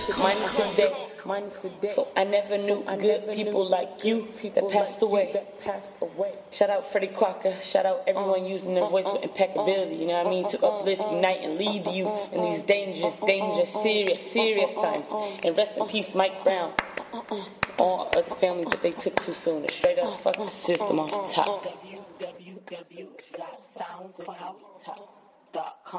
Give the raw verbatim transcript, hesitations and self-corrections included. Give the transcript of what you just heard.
Minus a day, minus a day. So I never knew so good never people knew like you people that passed like away. That passed away. Shout out Freddie Crocker. Shout out everyone uh, using their uh, voice uh, with impeccability. You know what I mean? To uplift, unite, and lead you in these dangerous, dangerous, serious, serious times. And rest in peace, Mike Brown. All of the family that they took too soon. Straight up, fuck the system off the top. w w w dot soundcloud dot com